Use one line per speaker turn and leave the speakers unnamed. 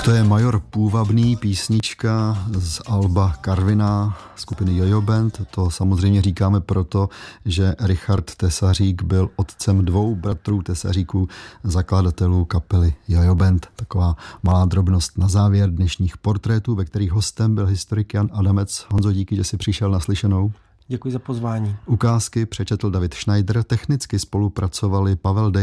Tak to je Major Půvabný, písnička z alba Karviná skupiny Jojo Band. To samozřejmě říkáme proto, že Richard Tesařík byl otcem 2 bratrů Tesaříků, zakladatelů kapely Jojo Band. Taková malá drobnost na závěr dnešních portrétů, ve kterých hostem byl historik Jan Adamec. Honzo, díky, že jsi přišel na slyšenou.
Děkuji za pozvání.
Ukázky přečetl David Schneider, technicky spolupracovali Pavel Dej